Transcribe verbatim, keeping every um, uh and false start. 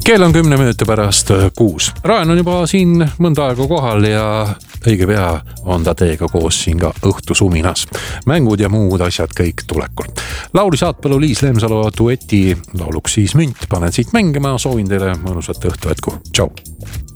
Kell on kümne minuti pärast kuus. Raan on juba siin mõnda aega kohal ja õige pea on ta teiega koos siin ka õhtusuminas. Mängud ja muud asjad kõik tulekul. Lauri Saatpalu, Liis Lemsalu dueti lauluks siis Münt. Panen siit mängima, soovin teile mõnusat õhtu jätku. Tšau!